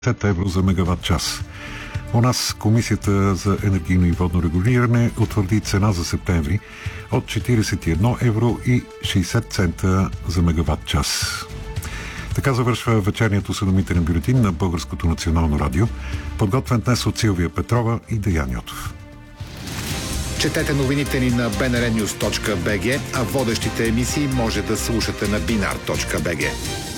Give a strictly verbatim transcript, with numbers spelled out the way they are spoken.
петдесет евро за мегаватт час. У нас Комисията за енергийно и водно регулиране утвърди цена за септември от четиридесет и едно евро и шейсет цента за мегаватт час. Така завършва вечерният осведомителен бюлетин на Българското национално радио, подготвен днес от Силвия Петрова и Деян Йотов. Четете новините ни на би ен ар нюз точка би джи, а водещите емисии може да слушате на бинар точка би джи.